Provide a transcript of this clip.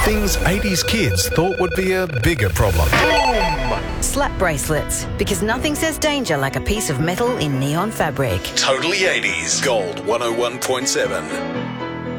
Things 80s kids thought would be a bigger problem. Slap bracelets, because nothing says danger like a piece of metal in neon fabric. Totally 80s. Gold 101.7.